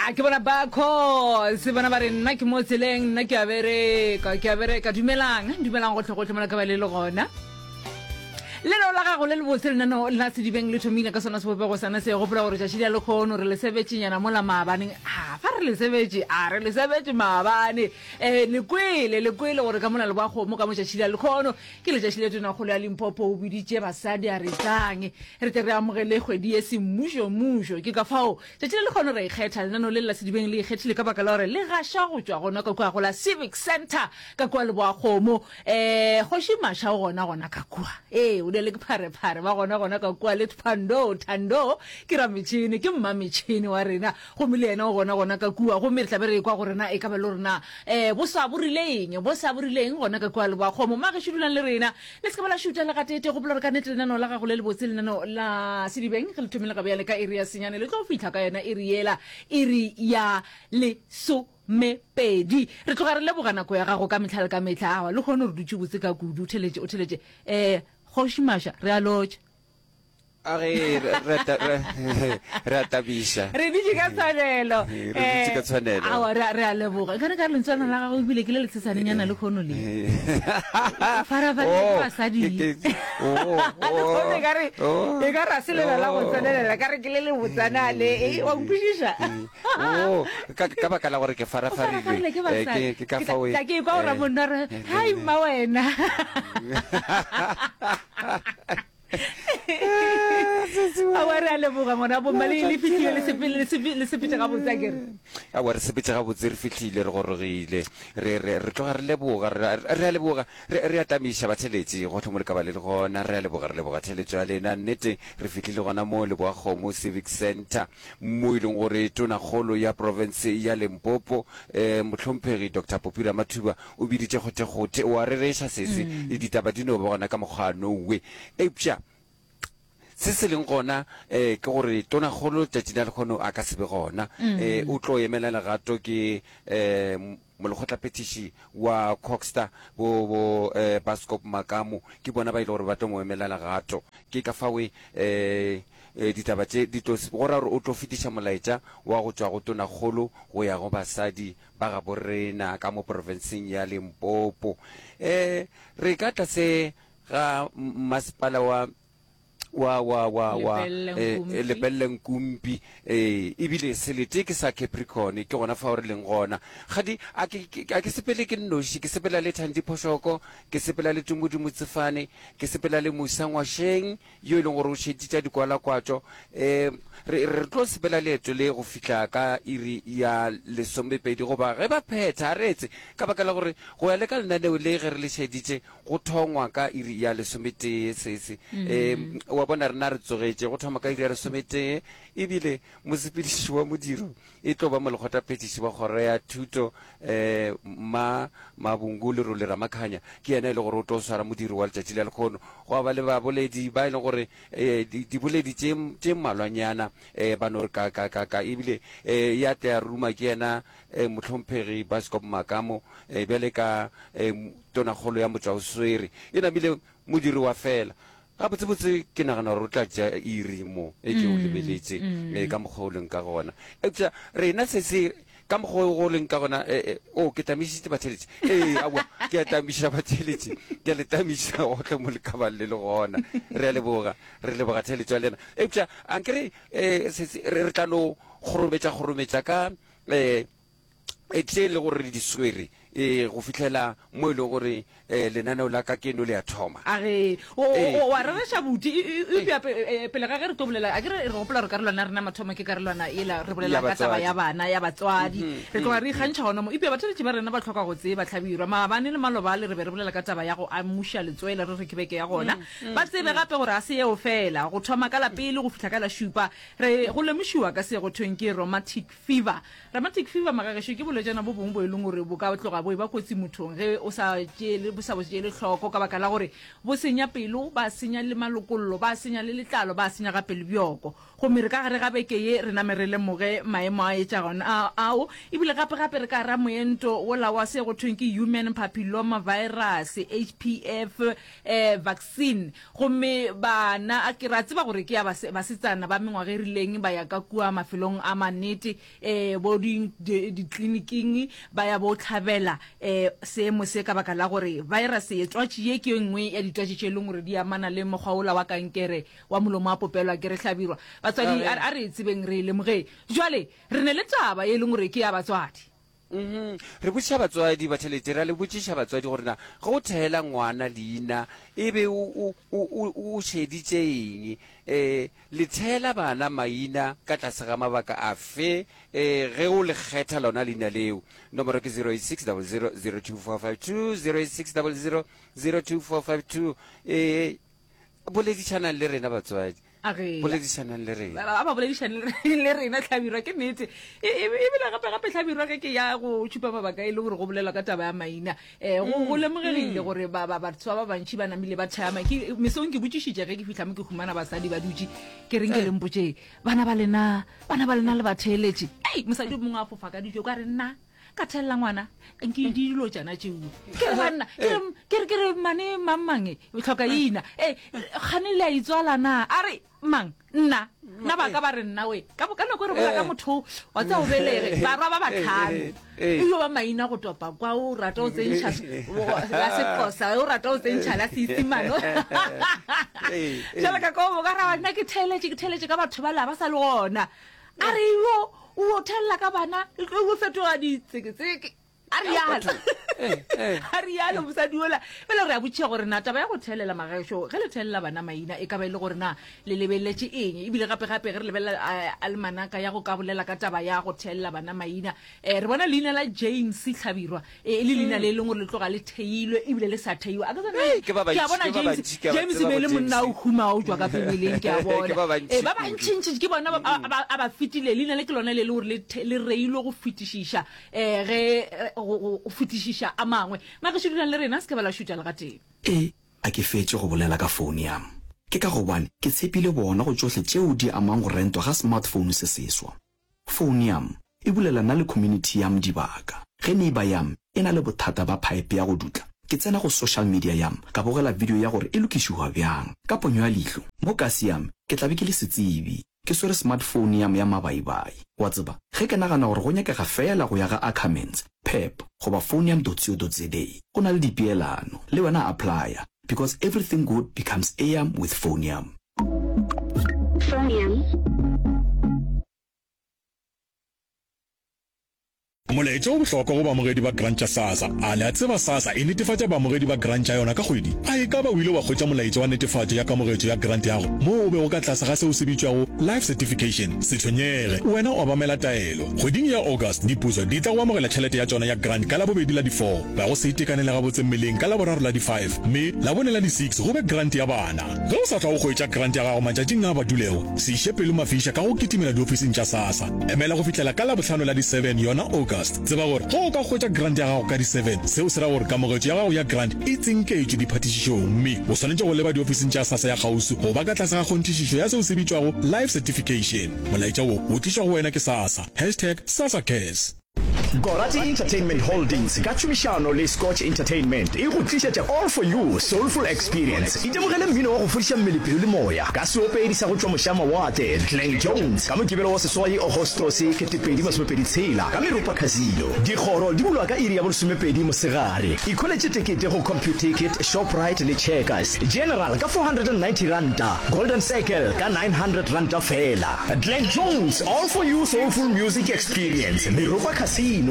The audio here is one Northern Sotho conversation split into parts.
ke bona bakho se bona ba re nna ke mo tseleng nna ke a bereka dumelang go tlhogotle mona ka ba le gona le no la gago le le botse le no la se dibeng le thomile ka sona se bopego sana se go pula gore tšatši le khono re le sebetšinyana mola maabaneng fa re le sebetše maabane le kwele gore ka mona le bakgomo ka mo tšatši le khono ke le tšatši le tona go le a Limpopo o biditše basadi a re tlang re tle re amogele kgwedi ye semmušo ke ka fao tšatši le khono re ikgetha le no le la se dibeng le ikgethile ka baka la gore le gaša go tšwa gona ka kwa go la Civic Center ka kwa le bakgomo kgoši masha gona ka kwa o le ke phare ba gona ka kwa le Thando ke ra metšhini ke mma metšhini wa rena go mile ena gona ka kwa go me tla bere kwa gore na e ka ba le rena bo sa burileng gona ka kwa le ba khomo ma ge shudulang le rena le se ka ba la shuta le gatete go bolela ka nete nano la ga go le botse le nano la Sedibeng ge le thomela ka bjale ka area senyane le tlo fitla ka yona iri ya lesomepedi re tloga re lebogana ko ya gago ka metlha le ka metlha le kgone re dutse botse ka kudu o theletše Kgoši Masha re a lotša re a tabisha re ditše ka tshwanelo re a leboga ka re ka lentswana la gago ebile ke le letsesanenyana le kgono le farabasadi e ka ra selela la go tsanelela ka re ke le botsana le wa nkwešiša ka baka la gore ke farafarile ke ka fa ke kwa ora monna re hai mma wena aware le boga ngona bo mali le fitile le sepita ga botsa kere aware sepita ga botse re fitlile re gorogile re tloga re leboga re atamisha batheletsi go thomole ka ba le gona re leboga theletso ya lena nnete re fitlile gona mo le boa Kgomo Civic Center mo ileng gore tona kgolo ya province ya Limpopo motlhomphegi Dr. Popira Mathuba o biditše gote wa re reša sese le ditaba dino ba gona ka mogano we epša se se leng gona ke gore tona kgolo tšatši la lekgono a ka sebe gona o tlo emela legato ke molekgotlaphethiši wa Coxstar bo Bascop Makamo ke bona ba ile gore ba tlo mo emela legato ke ka fawe ditaba tše di tlo gora gore o tlo fetiša molaetša wa go tšwa go tona kgolo go ya go basadi ba ga borena ka mo provinceng ya Limpopo re ka tlase ga masepala wa Lepelle Nkumpi ebile selete ke sa Capricorn ke gona fa re leng gona gadi a ke sepele ke nnoši ke sepela le Thandi Phoshoko ke sepela le Tumudi Motsefane ke sepela le Musangwa Sheng yo e leng gore o šeditša dikwala kwatšo re tlo sepela leeto le go fitla ka iri ya lesomepedi goba ge ba phetha retse ka baka la gore go ya le ka lenaneo le ge re le šeditše go thongwa ka iri ya lesometee sese wa bona rena re tsogetše go thoma ka iri ya lesomete ebile mosepediši wa modiro e tlo ba molekgotlaphethiši wa kgoro ya thuto Mabungu le Role Ramakhanya ke yena e le gore o tlo swara modiri wa letšatši la lekgono go ba le baboledi ba e leng gore diboledi tše mmalwanyana ba no re ka ebile ya tea ruma ke yena motlhomphegi Bascop Makamo bjale ka tonakgolo ya Motšwaoswere e namile modiri wa fela ga botsebotse ke nagana gore o tla tša iri mo ke o lebeletše ka mokgwa o leng ka gona epša rena sese ka mokgwa o leng ka gona ke tamišitše batheletše aowa ke a tamiša batheletše ke a le tamiša gotlhe mo lekaban le gona re leboga theletšo ya lena epša ankere re tla no kgorometša ka tle le gore re di swere go fitlhela mo e leng gore lenaneo la ka keno le ya thoma age wa rereša buti pele ga ge re tobolela a ke re gopola re karolwana rena mathomo ke karolwana ela re bolela ka taba ya bana ya batswadi re tloga re ikgantšha gona mo ipea batheletše ba rena ba tlhoka go tseba tlhabirwa maabane le maloba le re be re bolela ka taba ya go amuša letswele re re kebeke ya gona ba tsebe gape gore a se yeo fela go thoma ka la pele go fitlha ka la šupa go lemošiwa ka se go thweng ke rheumatic fever magagešo ke bolwetšana bo bongwe bo e leng gore bo ka tloga bo go ba kotsi mothong ge o sa tšeele bo sa bo tšeele tlhoko ka baka la gore bo senya pelo ba senya le malokollo ba senya le letlalo ba senya gape le bjoko gomme re ka gare ga beke ye re name re lemoge maemo a etša gona ao ebile gape re ka ra moento ola wa se go thweng ke human papilloma virus HPV vaccine gomme bana a ke ra tseba gore ke ya basetsana ba mengwaga e rileng ba ya ka kua mafelong a manete bo ditleliniking ba ya bo tlhabela seemo se ka baka la gore virus e twatši ye ke nngwe ya ditwatši tše e leng gore di amana le mokgwa ola wa kankere wa molomo a popelwa ke re hlabirwa batswadi a re tsebeng re lemoge jwale re ne le taba e leng gore ke ya batswadi re botšiša batswadi ba tšhelete ra le botšiša batswadi gore na ge o thela ngwana leina e be o šeditše eng le thela bana maina ka tlase ga mabaka a fe ge o le kgetha lona leina leo nomoro ke 0860002452 0860002452 boledišanang le rena batswadi boledišanang le rena ba boledišanang le rena tlhabirwa ke nnete ebile gape tlhabirwa ke ya go tšhupa mabaka e le gore go bolela ka taba ya maina go lemogegile gore batho ba bantši ba namile ba thama mesong ke botšišitše ge ke fitlha mo ke humana basadi ba dutše ke reng ke lempotše bana ba lena le batheeletše mosadi mongwe a fofa ka dijo ka re nna ka thelela ngwana nke dilo tšana tšeo ke banna ke re mane mammange o tlhoka ina gane le a itswalana a re mang nna ba ka ba re nna we ka nako re bola ka motho wa tsa o belege ba ba batlhano yo ba maina go topa kwa o rata o tsentšha la sekosa o rata o tsentšha la seesimane jalo ka kobo ka ra nna ke theletše ka batho ba la ba sa le gona a re yo o thella ka bana o fetoga ditseketseke a rialo mosadi ola fela re a botšhia gore na taba ya go thelela magešo ge le thelela bana maina e ka ba e le gore na le lebeletse eng ebile gape ge re lebelela a le manaka ya go ka bolela ka taba ya go thelela bana maina re bona leina la James Tlhabirwa e le leina le leng gore le tloga le theilwe ebile le sa theiwa a ke bona James be le monna o huma o jwa ka pebeleng ke a bona ba bantšintši ke bona a ba fetile leina le ke lona le le gore le reilwe go fetišiša ge o fetišiša a mangwe maka šutulang le rena se ke bala šuta le ga teng a ke fetse go bolela ka phone yam ke ka gobane ke tshepile bona go tsohle tšeo di amang go rentwa ga smartphone se seswa phone yam e bulelana le community yam dibaka ge neighbor yam e na le bothata ba pipe ya go dutla ke tsena go social media yam ka bogela video ya gore e lokišiwa bjang ka ponyo ya leihlo mo kasi yam ke tlabe ke le setsebi ke swere smartphone yam ya mabaibai wa tseba ge ke nagana gore go nyakega fela go ya ga Ackermans Pep goba phoneyam.co.za go na le dipeelano le wena applya because everything good becomes AM with Phoneyam. Molaetša o bohlokwa go baamogedi ba grant ya SASSA a le a tseba SASSA e netefatša baamogedi ba grant ya yona ka kgwedi a e ka ba o ile wa hwetša molaetša wa netefatšo ya kamogetšo ya grant yago moo o be go ka tlase ga seo se bitšwago life certification se tshwenyege wena o obamela taelo kgweding ya August dipuso di tla go amogela tšhelete ya tšona ya grant ka la bobedi la di-4 ba go se itekanele gabotse mmeleng ka la boraro la di-5 mme la bone la di-6 go be grant ya bana ge o sa tla go hwetša grant ya gago matšatšing a badulego se iše pelo mafiša ka go kitimela diofising tša SASSA emela go fihlela ka la bohlano la di-7 yona August tseba gore go ka hwetša grant ya gago ka di-7 seo se ra gore kamogetšo ya gago ya grant e tsenketšwe diphatišišong mme o swanetše go leba diofising tša SASSA ya kgausi go ba ka tlase ga kgonthišišo ya seo se bitšwago life certification molaetša wo o tlišwa go wena ke SASSA #SASSAcares. Gorati Entertainment Holdings ka tšhomišano le Scotch Entertainment e go tlišetša All For You Soulful Experience itemogele mmino wa go fodiša mmelepelo le moya ka seopedi sa go tšwa mošama wate Glenn Jones ka mokibelo wa seswai Augustus 2026 ka Meropa Casino dikgoro di bulwa ka iri ya bolesomepedi mosegare ikholetše tekete go Computicket Shoprite le Checkers General ka 490 ranta Golden Circle ka 900 ranta fela Glenn Jones All For You Soulful Music Experience Meropa Casino.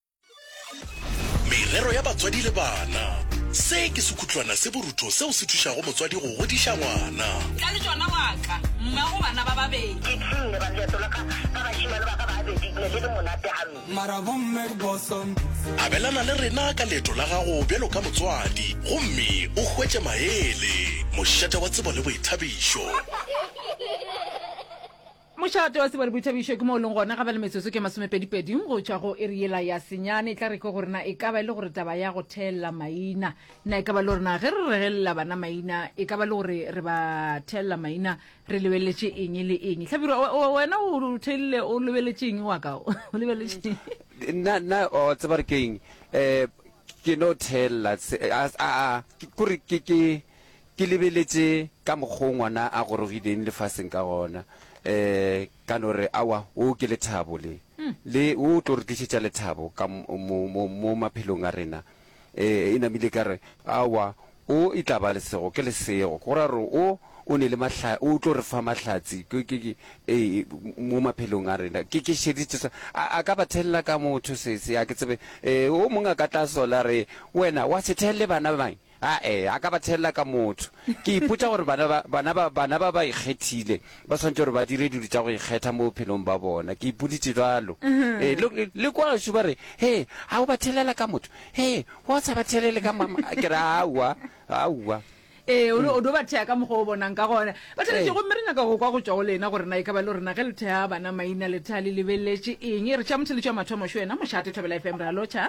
Merero ya batswadi le bana se ke sekhutlwana se borutho seo se thušago motswadi go godiša ngwana ka le tsona waka mma go bana ba babedi ke tsene ba le tlola ka ba tshimela ba ka ba babedi le monate hamme mara bomme bosom abelana le rena ka leeto la gago bjalo ka motswadi gomme o hwetše maele mošate wa tsebo le boithabišo mošate wa sebale boithabišo ke mo leng gona ga ba le metsotso ke 22 go tšwa go eriela ya senyane tla re ke gorena e ka ba le gore taba ya go thelela maina nna e ka ba le gorena ge re regelela bana maina e ka ba le gore re ba thelela maina re lebeletše eng le eng Hlabirwa wena o theile o lebeletše eng wa ka o lebeletše nna o tseba re ke eng ke no thella kore ke lebeletše ka mokgongwana a gorogileng lefaseng ka gona ka no re awa o ke lethabo le o tlo re tlišetša lethabo ka mo maphelong a rena e namile ka re awa o e tla ba lesego ke lesego go ra re o ne le o tlo re fa mahlatsi mo maphelong a rena ke šeditše a ka ba thelela ka motho se a ke tsebe o mongwe a ka tla sola re wena wa se thelele bana bang a ka ba thelela ka motho ke ipotsa gore bana ba ba ikgethile ba swantse gore ba dire dilo tša go ikgetha mo bophelong ba bona ke ipoditse jalo le kwa gašo ba re he a o ba thelela ka motho he wa sa ba thelele ka mama ke re aua o do ba thea ka mokgwa o bonang ka gona ba tšhelete gomme re nyaka go kwa go tšwa go lena gore na e ka ba le gorena ge le thea bana maina le thea le lebeletše eng re tšha motheletšo wa mathomošo wena mošate Thobela FM re a lotšha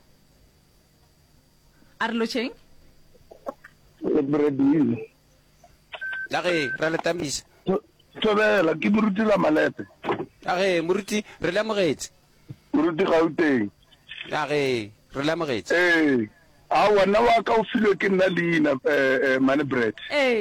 a re lotšheng la ge ra letamisa Thobela ke moruti la Malete la ge moruti re le amogetse moruti Gauteng la ge re le amogetse a wena wa ka o filwe ke nna leina Mane Bread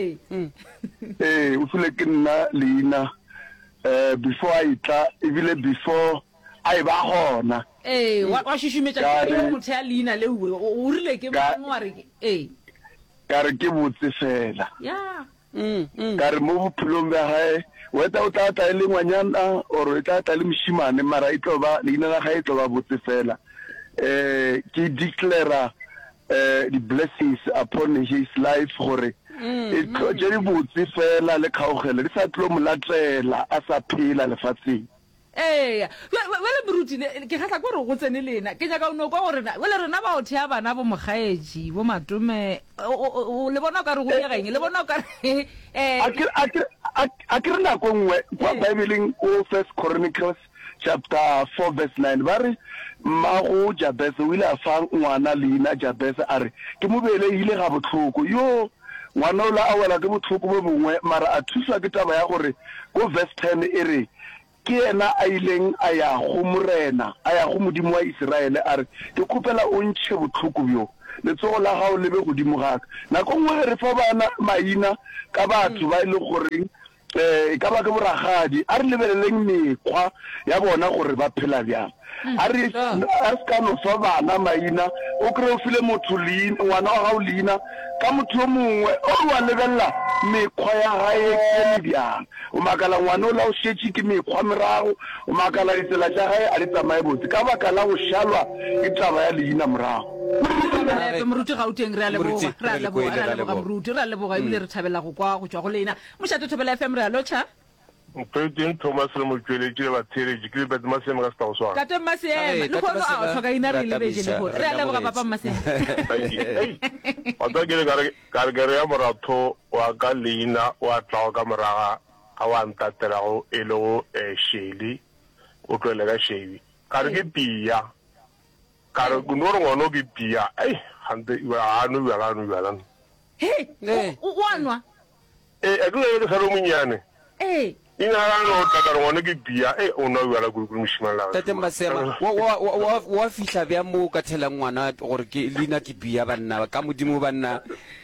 o filwe ke nna leina before I tla ebile before I ba gona wa šušumetša ke motho ya leina le o rile ke mang wa re ka re ke botse fela ya ka re mo bophelong ba gae weta o tla tla le ngwanyana or o tla tla le moshimane mara e tlo ba leina la gae e tlo ba botse fela ke declare the blessings upon his life gore e tlo je di botse fela le kgaogele di sa tlo mo latela a sa phela lefatsheng wele moruti ke kgatla ko re go tsene lena ke nyaka o no kwa gore wele rena ba o thea bana bo mogaetši bo matome le bona o ka re go yegeng le bona o ka re a ke re nako nngwe kwa Bibeleng o First Chronicles chapter 4 verse 9 ba re mmago Jabese o ile a fa ngwana leina Jabese a re ke mo belegile ga botlhoko yo ngwana o la a wela ke botlhoko bo bongwe mara a thuswa ke taba ya gore go verse 10 e re ke yena a ileng a ya go morena a ya go modimo wa Israele a re ke kopela o ntšhe botlhoko bjo letsogo la gago le be godimo gaka nako nngwe re fa bana maina ka batho ba ile goreng e ka ba ke boragadi a re lebeleleng mekgwa ya bona gore ba phela bjang a re ska no fa bana maina o kry o file motho leina ngwana wa gago leina ka motho o mongwe o wa lebelela mekgwa ya gae ke le bjang o makala ngwana o la o šetše ke mekgwa morago o makala ditsela tša gae a di tsamaye botse ka baka la go šalwa ke taba ya leina morago moruti Gauteng re a leboga moruti re a leboga ebile re thabela go kwa go tšwa go lena mošate Thobela FM re a lotšha President Thomas le motsweletši le batheletši ke le bete maseme ka setao swana kate maseme le kgone a tlhoka ina re lebeje le gore re a leboga papa maseme wata ke le ka re ya moratho wa ka leina wa tlago ka moraga a wa ntatelago e le go Sheli o tlwele ka Shebi ka re ke pia ka re no re ngwana ke pia hante ano bjalano o anwa ke le ke sa le monyane ina no tla ka ngwana ke pia o no bjala go moshimana tate Masema wa fihla bja mo ka thela ngwana gore ke leina ke pia banna ka modimo banna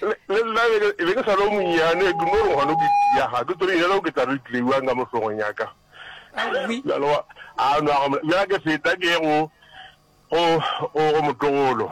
le ke sa le monyane ke no re ngwana ke pia ga ke tsore ina lo ke tla re tleiwa nga mohlongong yaka jalo a no ya ke feta ke go motlogolo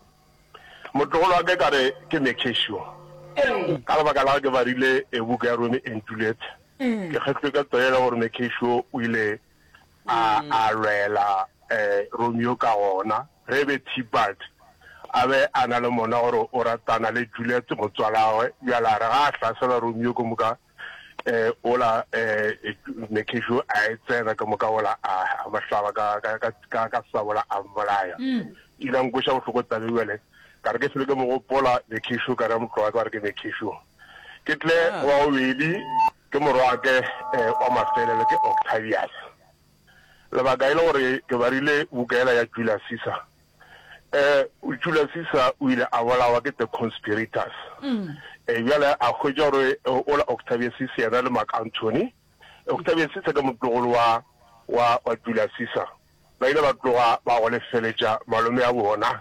wa ke kare ke Mekesho ka lebaka la ke barile buka ya Romeo and Juliet ke kgetlwe ka toela gore Mekesho o ile a rela Romeo ka gona re be Tibalt a be a na le mona gore o ratana le Juliet motswalagwe bjala re ga a hlasela Romeo ko moka ola Mekesho a tsena ka moka ola a mahlaba ka sabola a molaya ila ngosha bohloko tabeele ka re ke sele ke mo gopola Mekesho ka re motho wa ka re ke Mekesho ke tle wa o wedi ke morwake wa mafelelo ke Octavius lebaka ile gore ke barile bukela ya Julius Caesar Julius Caesar o ile a bolawa ke the conspirators yale a khotja gore ola Octavius Caesar le Mark Antony Octavius Caesar ke motlogolo wa Julius Caesar ba ile ba tloga ba go lefeletša malome a bona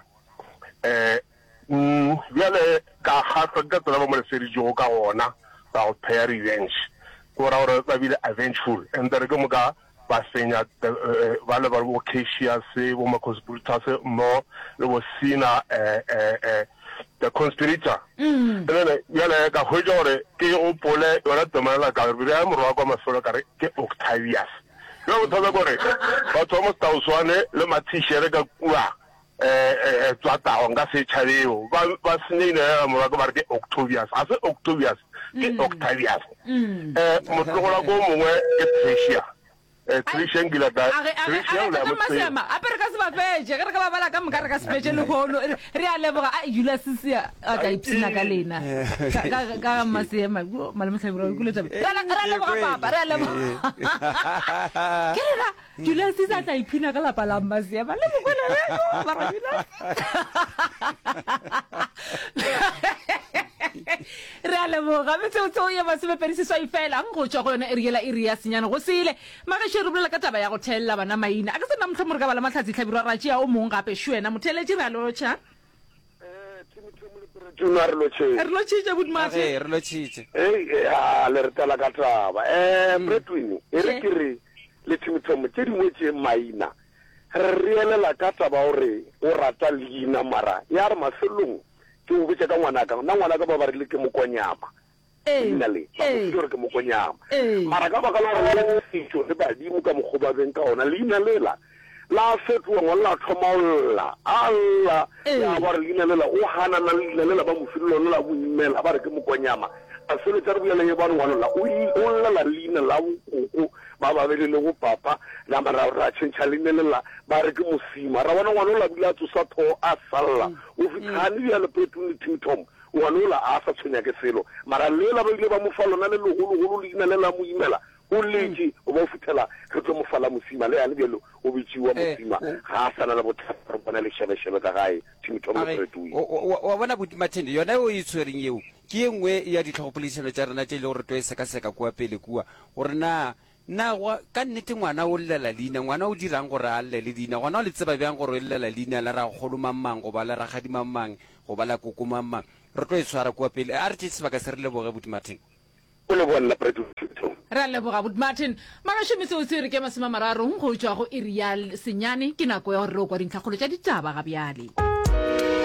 yale ka hatsa ka tsela ba mo lefeletšego ka gona ba go pay revenge gore ba bile avengeful and there ke moka ba senya ba le ba bo Cassius bo Conspirators mo le bo Sina the conspirator then yale ka hwetša gore ke o pole yona temela ka re ya morwa kwa mafelo ka re ke Octavius yo go thoba gore ba thomo Tauswane le Mathishere ka kua tswata nga se tšhabeo ba senile morwa ka ba re ke Octavius a se Octavius ke Octavius motlogola go mongwe ke Tricia Tricia ngila da Tricia la mo se a pere ka se ba fetše ge re ka ba bala ka moka re ka se fetše le khono re a leboga a Julius Caesar a ka ipsina ka lena ka masema malome tlhabira o kuletsa ra leboga papa re a leboga ke ra Julius Caesar tla ipina ka lapa la masema le bokole re ba ra Julius re a leboga metso ya ba se perisi swa ifela go tswa go yona eriela iria senyana go sile maga she re bolela ka taba ya go thella bana maina a ka se na mtlha morga bala matlhatsi tlhabirwa ra tšea o mong gape shwena motheletši re a lotšha re lotšitše budmate re lotšitše le re tala ka taba Bretwin e re kere le Timothy tše dingwe tše maina re reelela ka taba gore o rata leina mara ya re mafelong ke o botse ka ngwanaka ba ba rile ke mokonyama le ba ke mokonyama mara ka baka la gore setšo le badimo ka mokgobabeng ka ona leina lela la fetoa ngwana la thomaolla alla ya ba re leina lela o hanana le leina lela ba mofilelo la boimela ba re ke mokonyama a seletsa re buela ye ba re ngwana la o lla leina la bokoko ba ba bele le go papa la mara ra tšhentšha leina lela ba re ke mosima ra bona ngwana la bula tsosa tho a salla o fitlhane ya le opportunity Tom ngwana la a sa tshwenya ke selo mara lela ba ile ba mo falona le legolo leina lela mo imela o letse o ba fitlhela re tlo mo fala mosima le yana bjelo o bitsiwa mosima ga a sana le bothata bona le shebeshebe ka gae Timothy wa bona Budmathende yona o e tshwereng eo ke engwe ya ditlhogopolisano tša rena tše le gore to e sekaseka kua pele kua gore na ka nnete ngwana o llela leina ngwana o dirang gore a llele leina ngwana o le tseba bjang gore o llela leina la ra kgolo mang goba la ragadi mang goba la koko mang re tlo e tshwara kua pele a re tše sebaka se re leboge Budmathende o le bona re a leboga Budmathende magašomise o se re ke masema mararong go tšwa go irial senyane ke nako ya gore re o kwa dintlhakgolo tša ditaba ga bjale